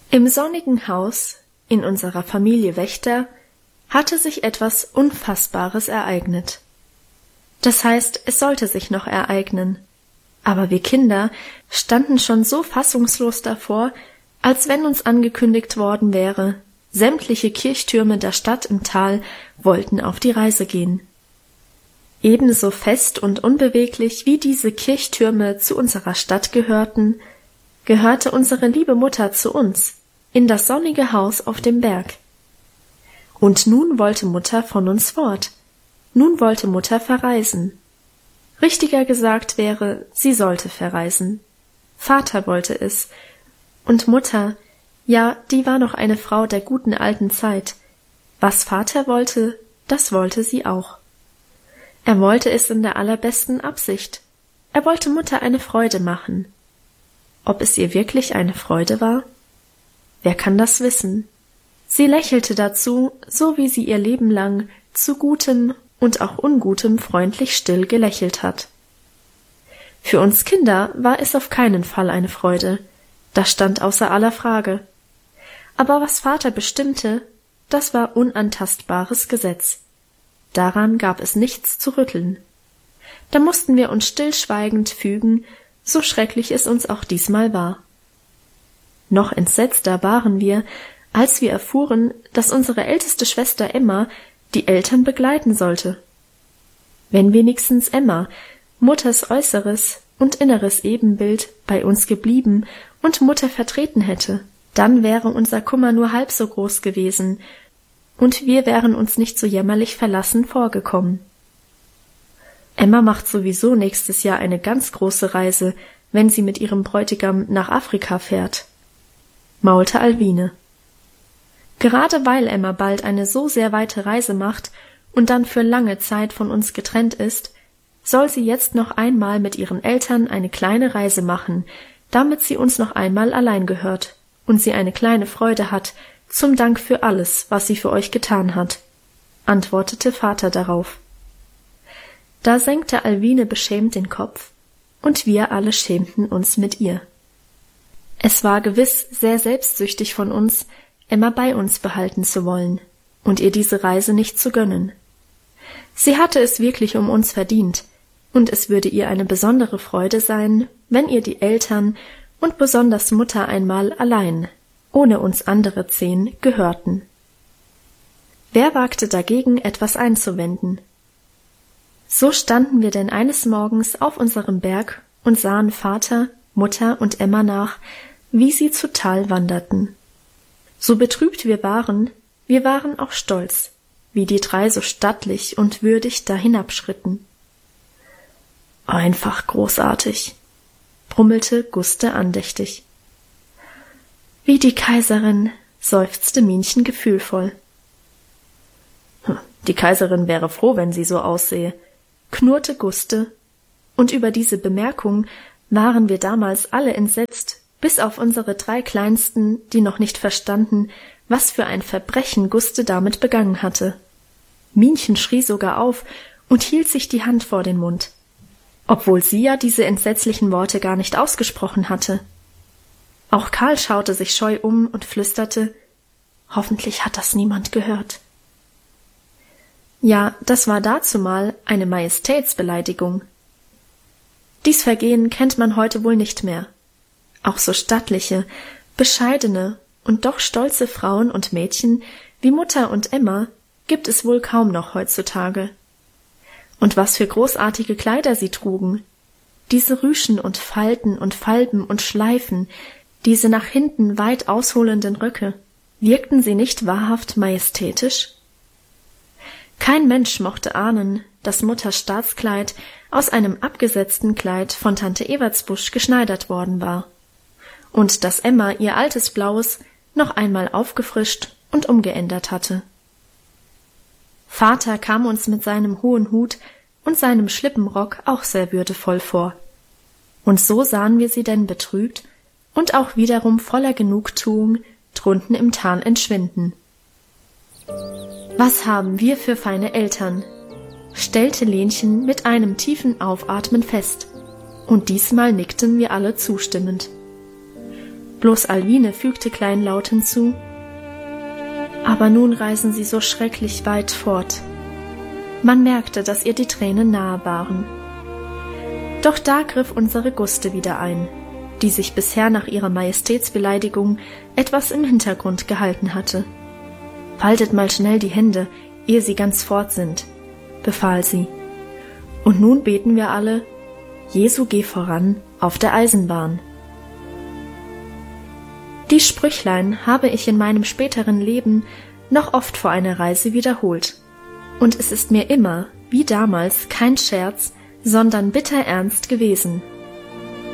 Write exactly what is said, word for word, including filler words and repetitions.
Im sonnigen Haus, in unserer Familie Wächter, hatte sich etwas Unfassbares ereignet. Das heißt, es sollte sich noch ereignen. Aber wir Kinder standen schon so fassungslos davor, als wenn uns angekündigt worden wäre, sämtliche Kirchtürme der Stadt im Tal wollten auf die Reise gehen. Ebenso fest und unbeweglich wie diese Kirchtürme zu unserer Stadt gehörten, gehörte unsere liebe Mutter zu uns, in das sonnige Haus auf dem Berg. Und nun wollte Mutter von uns fort. Nun wollte Mutter verreisen. Richtiger gesagt wäre, sie sollte verreisen. Vater wollte es. Und Mutter, ja, die war noch eine Frau der guten alten Zeit. Was Vater wollte, das wollte sie auch. Er wollte es in der allerbesten Absicht. Er wollte Mutter eine Freude machen. Ob es ihr wirklich eine Freude war? Wer kann das wissen? Sie lächelte dazu, so wie sie ihr Leben lang zu Gutem und auch Ungutem freundlich still gelächelt hat. Für uns Kinder war es auf keinen Fall eine Freude, das stand außer aller Frage. Aber was Vater bestimmte, das war unantastbares Gesetz. Daran gab es nichts zu rütteln. Da mussten wir uns stillschweigend fügen, so schrecklich es uns auch diesmal war. Noch entsetzter waren wir, als wir erfuhren, dass unsere älteste Schwester Emma die Eltern begleiten sollte. Wenn wenigstens Emma, Mutters äußeres und inneres Ebenbild, bei uns geblieben und Mutter vertreten hätte, dann wäre unser Kummer nur halb so groß gewesen, und wir wären uns nicht so jämmerlich verlassen vorgekommen. Emma macht sowieso nächstes Jahr eine ganz große Reise, wenn sie mit ihrem Bräutigam nach Afrika fährt, maulte Alwine. Gerade weil Emma bald eine so sehr weite Reise macht und dann für lange Zeit von uns getrennt ist, soll sie jetzt noch einmal mit ihren Eltern eine kleine Reise machen, damit sie uns noch einmal allein gehört und sie eine kleine Freude hat, zum Dank für alles, was sie für euch getan hat, antwortete Vater darauf. Da senkte Alwine beschämt den Kopf, und wir alle schämten uns mit ihr. Es war gewiss sehr selbstsüchtig von uns, Emma bei uns behalten zu wollen und ihr diese Reise nicht zu gönnen. Sie hatte es wirklich um uns verdient, und es würde ihr eine besondere Freude sein, wenn ihr die Eltern und besonders Mutter einmal allein, ohne uns andere zehn, gehörten. Wer wagte dagegen, etwas einzuwenden? So standen wir denn eines Morgens auf unserem Berg und sahen Vater, Mutter und Emma nach, wie sie zu Tal wanderten. So betrübt wir waren, wir waren auch stolz, wie die drei so stattlich und würdig da hinabschritten. Einfach großartig, brummelte Guste andächtig. Wie die Kaiserin, seufzte Minchen gefühlvoll. Die Kaiserin wäre froh, wenn sie so aussehe, knurrte Guste, und über diese Bemerkung waren wir damals alle entsetzt, bis auf unsere drei Kleinsten, die noch nicht verstanden, was für ein Verbrechen Guste damit begangen hatte. Minchen schrie sogar auf und hielt sich die Hand vor den Mund, obwohl sie ja diese entsetzlichen Worte gar nicht ausgesprochen hatte. Auch Karl schaute sich scheu um und flüsterte, hoffentlich hat das niemand gehört. Ja, das war dazumal eine Majestätsbeleidigung. Dies Vergehen kennt man heute wohl nicht mehr. Auch so stattliche, bescheidene und doch stolze Frauen und Mädchen wie Mutter und Emma gibt es wohl kaum noch heutzutage. Und was für großartige Kleider sie trugen. Diese Rüschen und Falten und Falben und Schleifen, diese nach hinten weit ausholenden Röcke, wirkten sie nicht wahrhaft majestätisch? Kein Mensch mochte ahnen, dass Mutters Staatskleid aus einem abgesetzten Kleid von Tante Ewertsbusch geschneidert worden war und dass Emma ihr altes Blaues noch einmal aufgefrischt und umgeändert hatte. Vater kam uns mit seinem hohen Hut und seinem Schlippenrock auch sehr würdevoll vor, und so sahen wir sie denn betrübt und auch wiederum voller Genugtuung drunten im Tal entschwinden. Was haben wir für feine Eltern, stellte Lenchen mit einem tiefen Aufatmen fest, und diesmal nickten wir alle zustimmend. Bloß Alwine fügte kleinlaut hinzu: »Aber nun reisen sie so schrecklich weit fort.« Man merkte, dass ihr die Tränen nahe waren. Doch da griff unsere Guste wieder ein, die sich bisher nach ihrer Majestätsbeleidigung etwas im Hintergrund gehalten hatte. »Faltet mal schnell die Hände, ehe sie ganz fort sind«, befahl sie. Und nun beten wir alle: »Jesu, geh voran auf der Eisenbahn.« Die Sprüchlein habe ich in meinem späteren Leben noch oft vor einer Reise wiederholt. Und es ist mir immer, wie damals, kein Scherz, sondern bitter ernst gewesen,